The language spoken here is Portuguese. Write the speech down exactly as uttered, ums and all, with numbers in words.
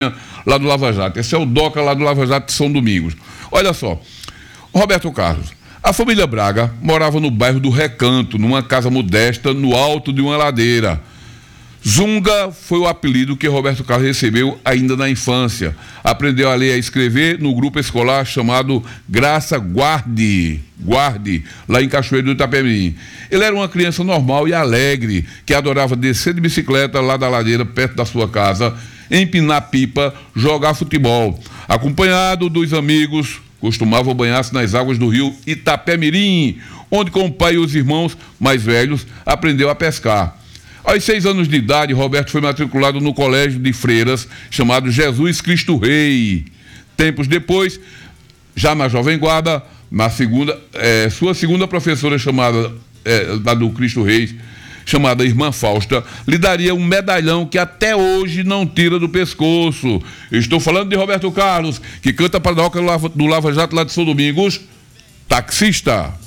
lá do Lava Jato. Esse é o DOCA lá do Lava Jato de São Domingos. Olha só, Roberto Carlos, a família Braga morava no bairro do Recanto, numa casa modesta no alto de uma ladeira. Zunga foi o apelido que Roberto Carlos recebeu ainda na infância. Aprendeu a ler e a escrever no grupo escolar chamado Graça Guarde, Guarde, lá em Cachoeiro do Itapemirim. Ele era uma criança normal e alegre, que adorava descer de bicicleta lá da ladeira, perto da sua casa, empinar pipa, jogar futebol. Acompanhado dos amigos, costumava banhar-se nas águas do rio Itapemirim, onde com o pai e os irmãos mais velhos aprendeu a pescar. Aos seis anos de idade, Roberto foi matriculado no colégio de freiras chamado Jesus Cristo Rei. Tempos depois, já na Jovem Guarda, na segunda, é, sua segunda professora chamada é, da do Cristo Rei, chamada Irmã Fausta, lhe daria um medalhão que até hoje não tira do pescoço. Estou falando de Roberto Carlos, que canta para a DOCA do Lava Jato lá de São Domingos, taxista.